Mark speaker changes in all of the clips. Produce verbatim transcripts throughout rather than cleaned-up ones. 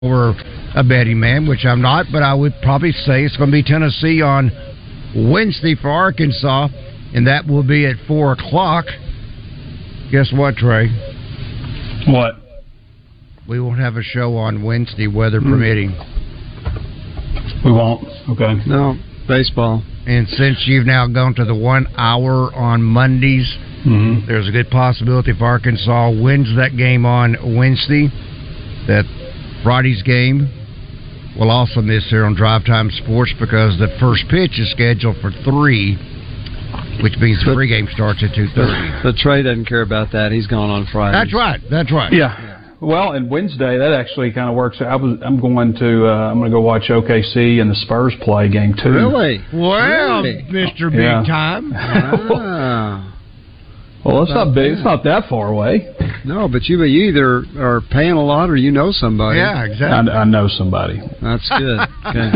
Speaker 1: Or a betting man, which I'm not, but I would probably say it's going to be Tennessee on Wednesday for Arkansas, and that will be at four o'clock. Guess what, Trey?
Speaker 2: What?
Speaker 1: We won't have a show on Wednesday, weather mm. permitting.
Speaker 2: We won't. Okay.
Speaker 3: No, baseball.
Speaker 1: And since you've now gone to the one hour on Mondays,
Speaker 2: mm-hmm.
Speaker 1: there's a good possibility if Arkansas wins that game on Wednesday, that Friday's game will also miss here on Drive Time Sports because the first pitch is scheduled for three, which means the pregame starts at two thirty.
Speaker 3: But Trey doesn't care about that. He's gone on Friday.
Speaker 1: That's right. That's right.
Speaker 2: Yeah. yeah. Well, and Wednesday that actually kind of works. I was. I'm going to. Uh, I'm going to go watch O K C and the Spurs play game two.
Speaker 3: Really?
Speaker 1: Well,
Speaker 3: really?
Speaker 1: Mister Big
Speaker 2: yeah.
Speaker 1: Time.
Speaker 3: Ah.
Speaker 2: Well, it's not big. It's not that far away.
Speaker 3: No, but you, you either are paying a lot or you know somebody.
Speaker 1: Yeah, exactly.
Speaker 2: I, I know somebody.
Speaker 3: That's good. Okay.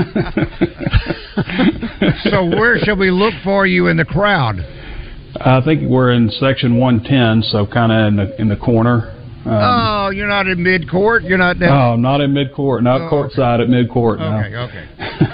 Speaker 1: So where should we look for you in the crowd?
Speaker 2: I think we're in section one ten, so kind of in the in the corner. Um,
Speaker 1: oh, you're not in mid-court? You're not down?
Speaker 2: Oh, not in mid-court. Not
Speaker 1: oh,
Speaker 2: courtside
Speaker 1: okay.
Speaker 2: at mid-court.
Speaker 1: Okay,
Speaker 2: no.
Speaker 1: okay.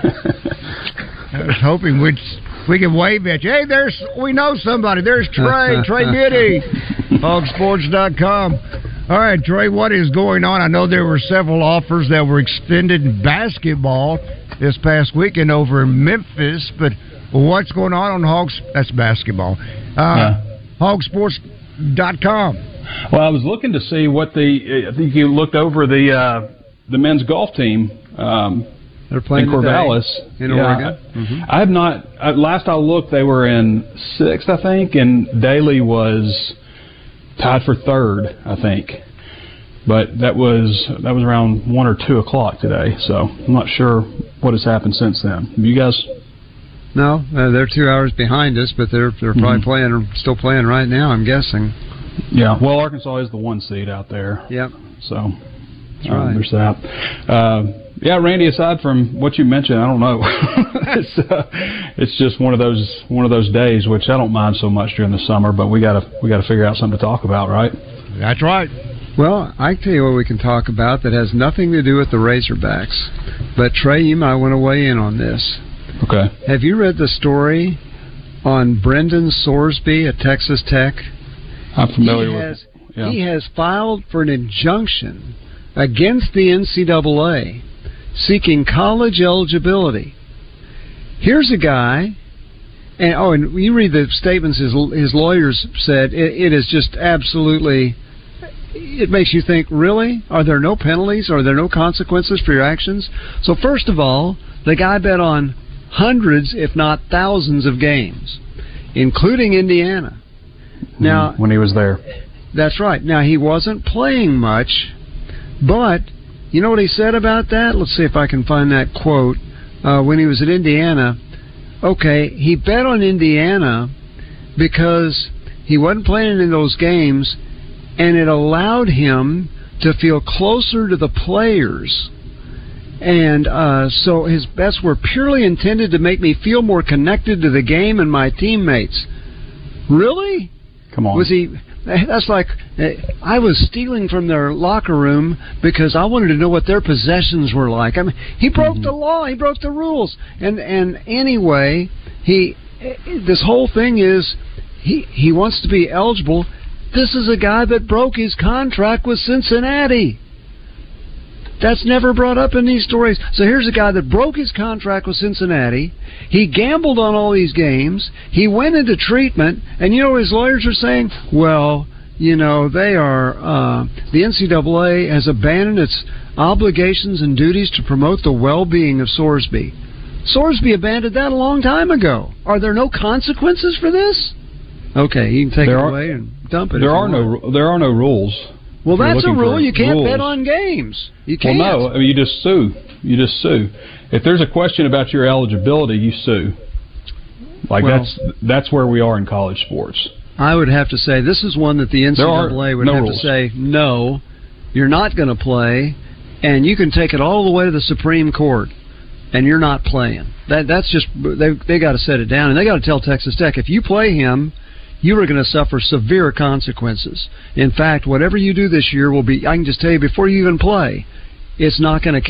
Speaker 1: I was hoping we'd... We can wave at you. Hey, there's we know somebody. There's Trey, Trey Biddy, hog sports dot com. All right, Trey, what is going on? I know there were several offers that were extended in basketball this past weekend over in Memphis, but what's going on on Hogs? That's basketball. Uh,
Speaker 2: yeah.
Speaker 1: hog sports dot com.
Speaker 2: Well, I was looking to see what the. I think you looked over the uh, the men's golf team. Um,
Speaker 3: They're playing
Speaker 2: in Corvallis,
Speaker 3: in
Speaker 2: yeah.
Speaker 3: Oregon. Mm-hmm.
Speaker 2: I have not. Uh, last I looked, they were in sixth, I think, and Daly was tied for third, I think. But that was that was around one or two o'clock today, so I'm not sure what has happened since then. Have you guys?
Speaker 3: No, uh, they're two hours behind us, but they're they're probably
Speaker 2: mm-hmm.
Speaker 3: playing, still playing right now. I'm guessing.
Speaker 2: Yeah. Well, Arkansas is the one seed out there.
Speaker 3: Yep.
Speaker 2: So
Speaker 3: that's
Speaker 2: um,
Speaker 3: right.
Speaker 2: There's that. Uh, Yeah, Randy. Aside from what you mentioned, I don't know. it's uh, it's just one of those one of those days, which I don't mind so much during the summer. But we gotta we gotta figure out something to talk about, right?
Speaker 1: That's right.
Speaker 3: Well, I can tell you what we can talk about that has nothing to do with the Razorbacks. But Trey, you might want to weigh in on this.
Speaker 2: Okay.
Speaker 3: Have you read the story on Brendan Sorsby at Texas Tech?
Speaker 2: I'm familiar
Speaker 3: he
Speaker 2: with.
Speaker 3: Has,
Speaker 2: yeah.
Speaker 3: He has filed for an injunction against the N C double A. Seeking college eligibility. Here's a guy, and oh, and you read the statements his his lawyers said. It, it is just absolutely. It makes you think. Really, are there no penalties? Are there no consequences for your actions? So first of all, the guy bet on hundreds, if not thousands, of games, including Indiana. Now,
Speaker 2: when he was there,
Speaker 3: that's right. Now he wasn't playing much, but. You know what he said about that? Let's see if I can find that quote. Uh, when he was at Indiana, okay, he bet on Indiana because he wasn't playing in those games, and it allowed him to feel closer to the players. And uh, so his bets were purely intended to make me feel more connected to the game and my teammates. Really?
Speaker 2: Come on.
Speaker 3: Was he... That's like I was stealing from their locker room because I wanted to know what their possessions were like. I mean, he broke mm-hmm. the law, he broke the rules, and and anyway, he this whole thing is he he wants to be eligible. This is a guy that broke his contract with Cincinnati. That's never brought up in these stories. So here's a guy that broke his contract with Cincinnati. He gambled on all these games. He went into treatment. And you know what his lawyers are saying? Well, you know, they are, uh, the N C double A has abandoned its obligations and duties to promote the well-being of Sorsby. Sorsby abandoned that a long time ago. Are there no consequences for this? Okay, you can take
Speaker 2: there
Speaker 3: it
Speaker 2: are,
Speaker 3: away and dump it.
Speaker 2: There are no there are no rules.
Speaker 3: Well, that's a rule. You can't
Speaker 2: rules.
Speaker 3: bet on games. You can't.
Speaker 2: Well, no. I mean, you just sue. You just sue. If there's a question about your eligibility, you sue. Like well, that's that's where we are in college sports.
Speaker 3: I would have to say this is one that the N C double A would
Speaker 2: no
Speaker 3: have
Speaker 2: rules.
Speaker 3: to say, no, you're not going to play, and you can take it all the way to the Supreme Court, and you're not playing. That that's just they they got to set it down, and they got to tell Texas Tech if you play him, you are going to suffer severe consequences. In fact, whatever you do this year will be, I can just tell you before you even play, it's not going to